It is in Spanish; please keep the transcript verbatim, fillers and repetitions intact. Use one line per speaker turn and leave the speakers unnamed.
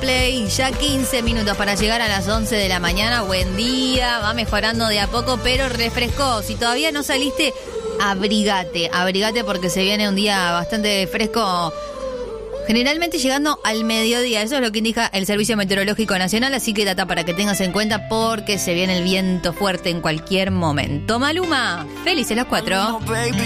Coldplay, ya quince minutos para llegar a las once de la mañana. Buen día, va mejorando de a poco, pero refrescó. Si todavía no saliste, abrigate, abrigate porque se viene un día bastante fresco, generalmente llegando al mediodía. Eso es lo que indica el Servicio Meteorológico Nacional, así que data para que tengas en cuenta porque se viene el viento fuerte en cualquier momento. Maluma, felices los cuatro.